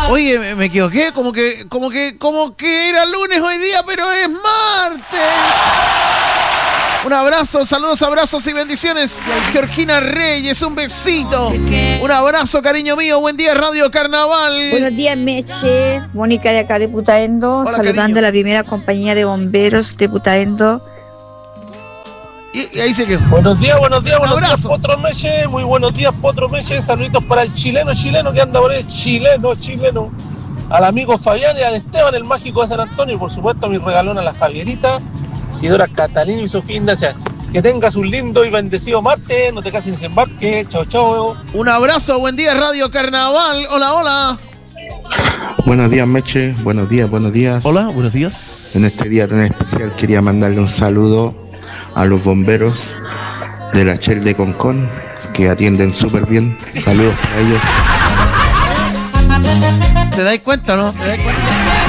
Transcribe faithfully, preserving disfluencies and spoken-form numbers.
Oye, me, me equivoqué, como que, como que, como que era lunes hoy día, pero es martes. Un abrazo, saludos, abrazos y bendiciones. Georgina Reyes, un besito. Un abrazo, cariño mío. Buen día, Radio Carnaval. Buenos días, Meche. Mónica de acá de Putaendo. Hola, saludando cariño. a la primera compañía de bomberos de Putaendo. Y, y ahí se quedó. Buenos días, buenos días, buenos Abrazo. días, Potro Meche. Muy buenos días, Potro Meche. Saluditos para el chileno, chileno que anda por ahí. Chileno, chileno. Al amigo Fabián y al Esteban, el mágico de San Antonio. Y por supuesto, mi regalón a la Javierita, Isidora Catalina y Sofía Ignacia. Que tengas un lindo y bendecido martes. No te cases en embarque. Chao, chao. Un abrazo, buen día, Radio Carnaval. Hola, hola. Buenos días, Meche. Buenos días, buenos días. Hola, buenos días. En este día tan especial quería mandarle un saludo a los bomberos de la Shell de Concón, que atienden súper bien. Saludos para ellos. ¿Te dais cuenta, no? ¿Te dais cuenta?